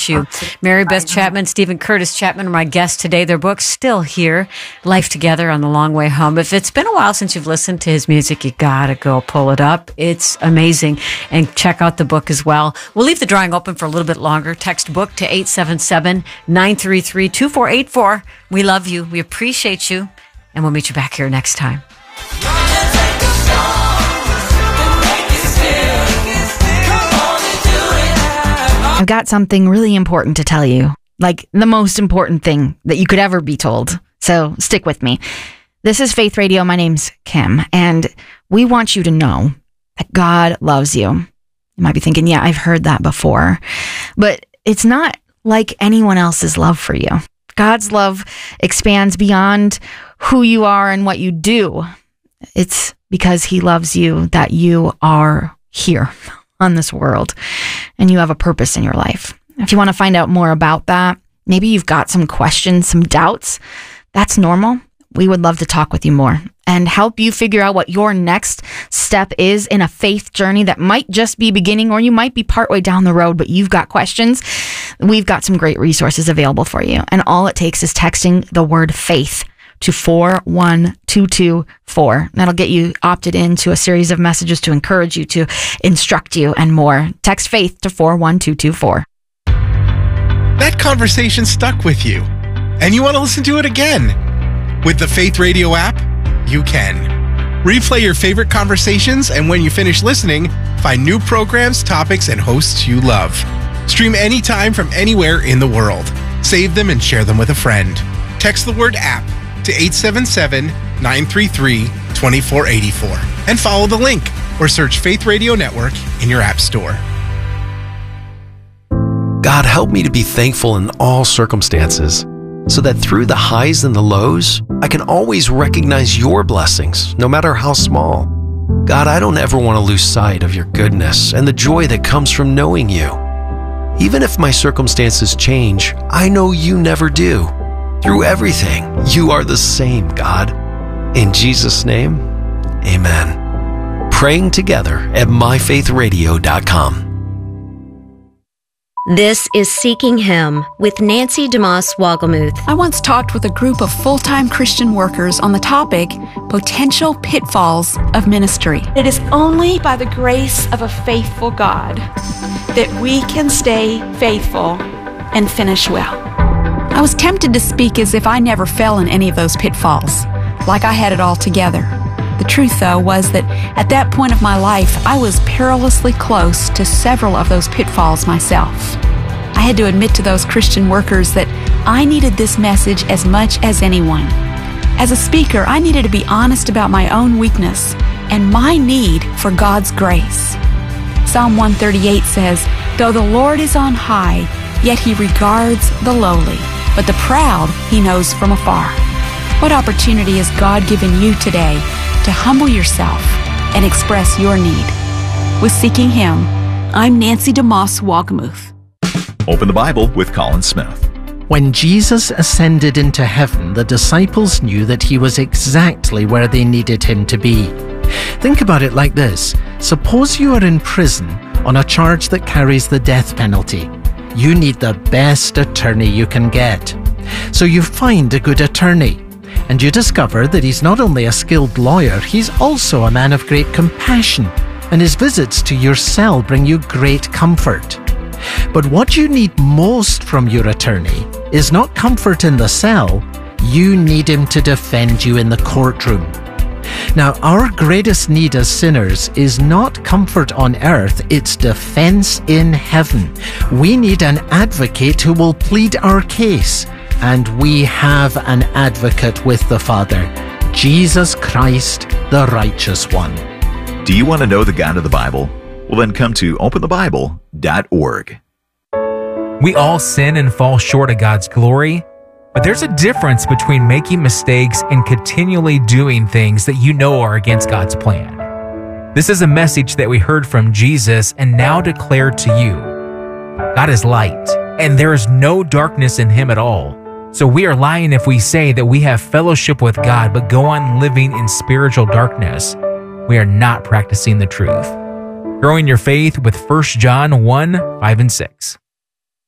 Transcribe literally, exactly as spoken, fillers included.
you. Mary Beth Chapman, Stephen Curtis Chapman are my guests today. Their book's still here, Life Together on the Long Way Home. If it's been a while since you've listened to his music, you gotta go pull it up. It's amazing. And check out the book as well. We'll leave the drawing open for a little bit longer. Text book to eight seven seven, nine three three, two four eight four. We love you. We appreciate you. And we'll meet you back here next time. I've got something really important to tell you, like the most important thing that you could ever be told. So stick with me. This is Faith Radio. My name's Kim, and we want you to know that God loves you. You might be thinking, yeah, I've heard that before, but it's not like anyone else's love for you. God's love expands beyond who you are and what you do. It's because he loves you that you are here on this world and you have a purpose in your life. If you want to find out more about that, maybe you've got some questions, some doubts, that's normal. We would love to talk with you more and help you figure out what your next step is in a faith journey that might just be beginning, or you might be partway down the road, but you've got questions. We've got some great resources available for you. And all it takes is texting the word faith to four one two two four. That'll get you opted into a series of messages to encourage you, to instruct you, and more. Text faith to four one two two four. That conversation stuck with you, and you want to listen to it again. With the Faith Radio app, you can. Replay your favorite conversations, and when you finish listening, find new programs, topics, and hosts you love. Stream anytime from anywhere in the world. Save them and share them with a friend. Text the word app to eight seven seven, nine three three, two four eight four and follow the link or search Faith Radio Network in your app store. God, help me to be thankful in all circumstances, so that through the highs and the lows, I can always recognize your blessings, no matter how small. God, I don't ever want to lose sight of your goodness and the joy that comes from knowing you. Even if my circumstances change, I know you never do. Through everything, you are the same, God. In Jesus' name, amen. Praying together at my faith radio dot com. This is Seeking Him with Nancy DeMoss Wogelmuth. I once talked with a group of full-time Christian workers on the topic, potential pitfalls of ministry. It is only by the grace of a faithful God that we can stay faithful and finish well. I was tempted to speak as if I never fell in any of those pitfalls, like I had it all together. The truth, though, was that at that point of my life, I was perilously close to several of those pitfalls myself. I had to admit to those Christian workers that I needed this message as much as anyone. As a speaker, I needed to be honest about my own weakness and my need for God's grace. Psalm one thirty-eight says, "Though the Lord is on high, yet he regards the lowly, but the proud he knows from afar." What opportunity has God given you today to humble yourself and express your need? With Seeking Him, I'm Nancy DeMoss Wogelmuth. Open the Bible with Colin Smith. When Jesus ascended into heaven, the disciples knew that he was exactly where they needed him to be. Think about it like this. Suppose you are in prison on a charge that carries the death penalty. You need the best attorney you can get. So you find a good attorney, and you discover that he's not only a skilled lawyer, he's also a man of great compassion, and his visits to your cell bring you great comfort. But what you need most from your attorney is not comfort in the cell, you need him to defend you in the courtroom. Now, our greatest need as sinners is not comfort on earth, it's defense in heaven. We need an advocate who will plead our case, and we have an advocate with the Father, Jesus Christ, the righteous one. Do you want to know the God of the Bible? Well, then come to open the bible dot org. We all sin and fall short of God's glory, but there's a difference between making mistakes and continually doing things that you know are against God's plan. This is a message that we heard from Jesus and now declare to you. God is light, and there is no darkness in him at all. So we are lying if we say that we have fellowship with God but go on living in spiritual darkness. We are not practicing the truth. Growing your faith with First John one, five and six.